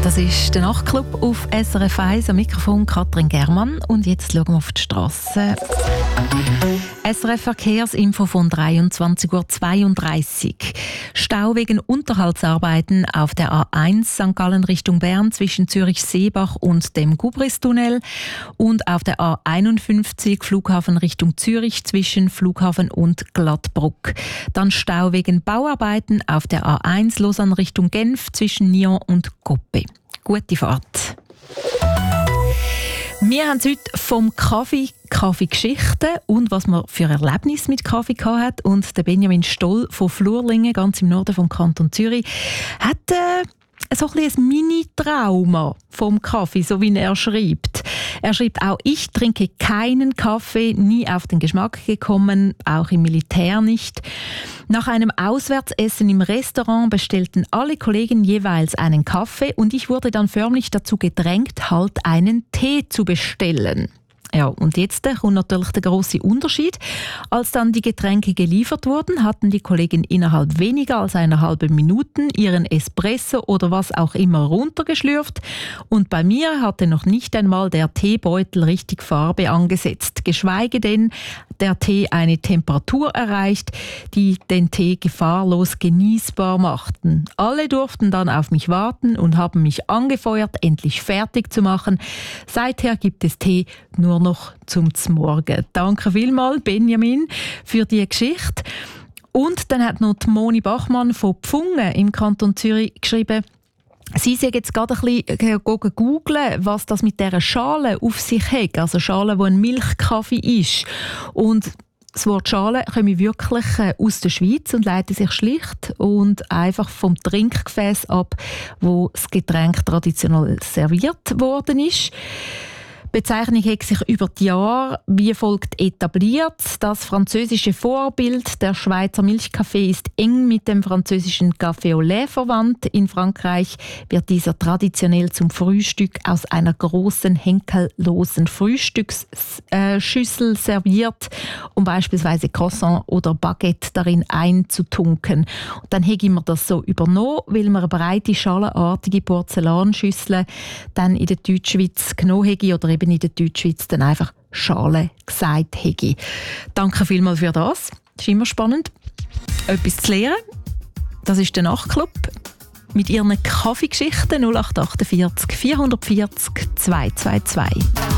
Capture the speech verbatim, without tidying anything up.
Das ist der Nachtclub auf S R F eins, am Mikrofon Katrin Germann. Und jetzt schauen wir auf die Straße. S R F Verkehrsinfo von dreiundzwanzig Uhr zweiunddreißig. Stau wegen Unterhaltsarbeiten auf der A eins Sankt Gallen Richtung Bern zwischen Zürich-Seebach und dem Gubristunnel und auf der A einundfünfzig Flughafen Richtung Zürich zwischen Flughafen und Glattbruck. Dann Stau wegen Bauarbeiten auf der A eins Lausanne Richtung Genf zwischen Nyon und Coppet. Gute Fahrt. Wir haben heute vom Kaffee, Kaffeegeschichten und was man für Erlebnisse mit Kaffee hat. Und der Benjamin Stoll von Flurlingen, ganz im Norden vom Kanton Zürich, hat äh, so ein, ein Mini-Trauma vom Kaffee, so wie er schreibt. Er schreibt auch, ich trinke keinen Kaffee, nie auf den Geschmack gekommen, auch im Militär nicht. Nach einem Auswärtsessen im Restaurant bestellten alle Kollegen jeweils einen Kaffee und ich wurde dann förmlich dazu gedrängt, halt einen Tee zu bestellen. Ja, und jetzt kommt natürlich der grosse Unterschied. Als dann die Getränke geliefert wurden, hatten die Kollegen innerhalb weniger als einer halben Minute ihren Espresso oder was auch immer runtergeschlürft. Und bei mir hatte noch nicht einmal der Teebeutel richtig Farbe angesetzt, geschweige denn der Tee eine Temperatur erreicht, die den Tee gefahrlos genießbar machten. Alle durften dann auf mich warten und haben mich angefeuert, endlich fertig zu machen. Seither gibt es Tee nur noch zum Zmorgen. Danke vielmals, Benjamin, für die Geschichte. Und dann hat noch die Moni Bachmann von Pfungen im Kanton Zürich geschrieben, sie sind jetzt gerade ein bisschen googeln, was das mit dieser Schale auf sich hat. Also Schale, die ein Milchkaffee ist. Und das Wort Schale komme wirklich aus der Schweiz und leitet sich schlicht und einfach vom Trinkgefäß ab, wo das Getränk traditionell serviert worden ist. Die Bezeichnung hat sich über die Jahre wie folgt etabliert. Das französische Vorbild, der Schweizer Milchkaffee, ist eng mit dem französischen Café au lait verwandt. In Frankreich wird dieser traditionell zum Frühstück aus einer großen, henkellosen Frühstücksschüssel serviert, um beispielsweise Croissant oder Baguette darin einzutunken. Und dann habe ich mir das so übernommen, weil man eine breite, schalenartige Porzellanschüssel dann in der Deutschschweiz genommen habe oder eben in der Deutschschweiz dann einfach Schale gesagt hätte. Danke vielmals für das. Das ist immer spannend, etwas zu lernen. Das ist der Nachtclub mit ihren Kaffeegeschichten null acht acht vier vier vier null zwei zwei zwei.